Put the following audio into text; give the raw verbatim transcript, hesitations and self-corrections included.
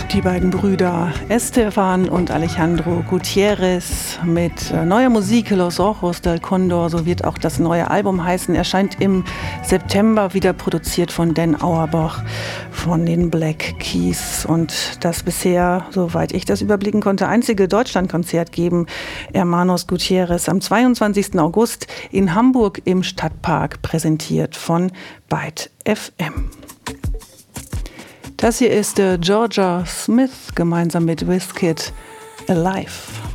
Die beiden Brüder Esteban und Alejandro Gutierrez mit neuer Musik, Los Ojos del Condor, so wird auch das neue Album heißen, erscheint im September, wieder produziert von Dan Auerbach von den Black Keys und das bisher, soweit ich das überblicken konnte, einzige Deutschlandkonzert geben Hermanos Gutierrez am zweiundzwanzigsten August in Hamburg im Stadtpark, präsentiert von Byte F M. Das hier ist äh, Georgia Smith gemeinsam mit Wizkid, Alive.